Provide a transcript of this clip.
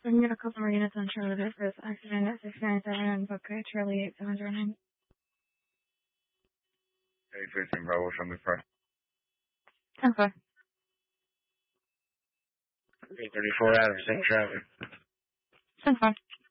I can get a couple more units on Charlie there for this accident at 697 and book Charlie 8709. Hey, 15 Bravo, show me first. Okay. 334 Adams, same traffic. That's fine.